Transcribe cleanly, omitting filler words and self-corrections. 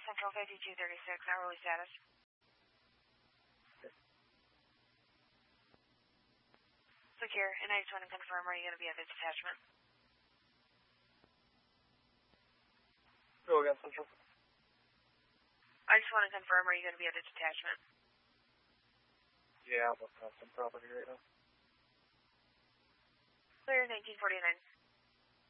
Central 5236, hourly status. Secure, and I just want to confirm, are you going to be at the detachment? Go again, Central. I just want to confirm, are you going to be at the detachment? Yeah, I'm looking at some property right now. Clear 1949.